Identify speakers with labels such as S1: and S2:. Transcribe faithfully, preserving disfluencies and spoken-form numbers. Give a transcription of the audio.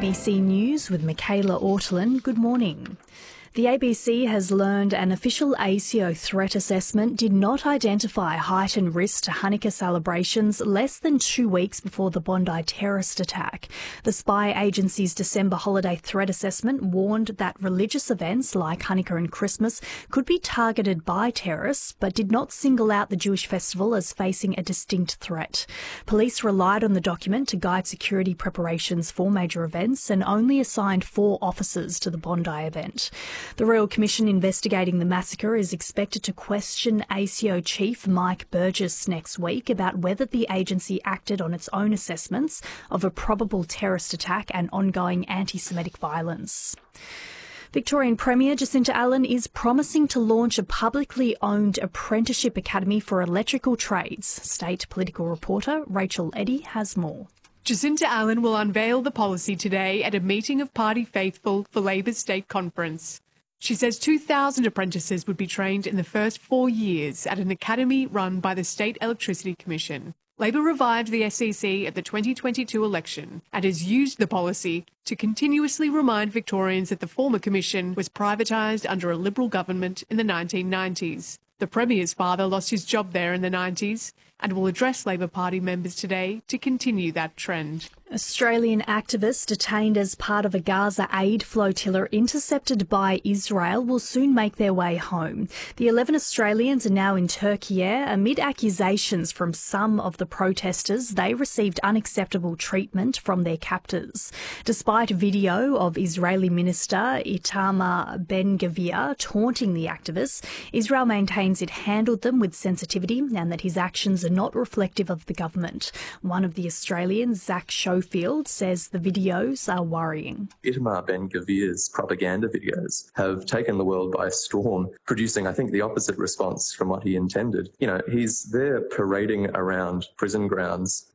S1: B C News with Michaela Ortolin. Good morning. The A B C has learned an official ASIO threat assessment did not identify heightened risk to Hanukkah celebrations less than two weeks before the Bondi terrorist attack. The spy agency's December holiday threat assessment warned that religious events like Hanukkah and Christmas could be targeted by terrorists, but did not single out the Jewish festival as facing a distinct threat. Police relied on the document to guide security preparations for major events and only assigned four officers to the Bondi event. The Royal Commission investigating the massacre is expected to question ASIO Chief Mike Burgess next week about whether the agency acted on its own assessments of a probable terrorist attack and ongoing anti-Semitic violence. Victorian Premier Jacinta Allan is promising to launch a publicly owned apprenticeship academy for electrical trades. State political reporter Rachel Eddy has more.
S2: Jacinta Allan will unveil the policy today at a meeting of party faithful for Labor's state conference. She says two thousand apprentices would be trained in the first four years at an academy run by the State Electricity Commission. Labor revived the S E C at the twenty twenty-two election and has used the policy to continuously remind Victorians that the former commission was privatised under a Liberal government in the nineteen nineties. The Premier's father lost his job there in the nineties and will address Labor Party members today to continue that trend.
S1: Australian activists detained as part of a Gaza aid flotilla intercepted by Israel will soon make their way home. The eleven Australians are now in Turkey amid accusations from some of the protesters they received unacceptable treatment from their captors. Despite video of Israeli Minister Itamar Ben-Gvir taunting the activists, Israel maintains it handled them with sensitivity and that his actions are not reflective of the government. One of the Australians, Zach Schofield, says the videos are worrying.
S3: Itamar Ben-Gvir's propaganda videos have taken the world by storm, producing, I think, the opposite response from what he intended. You know, he's there parading around prison grounds